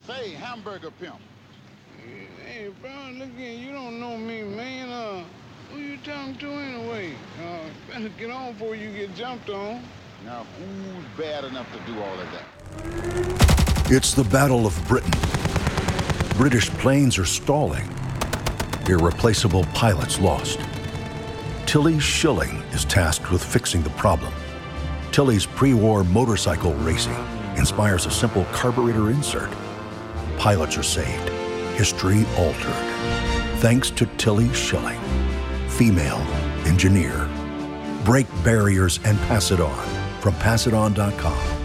Say, hamburger pimp. Hey, bro, look here, you don't know me, man. Who you talking to anyway? Better get on before you get jumped on. Now, who's bad enough to do all of that? It's the Battle of Britain. British planes are stalling. Irreplaceable pilots lost. Tilly Schilling is tasked with fixing the problem. Tilly's pre-war motorcycle racing inspires a simple carburetor insert. Pilots are saved. History altered. Thanks to Tilly Schilling, female engineer. Break barriers and pass it on from passiton.com.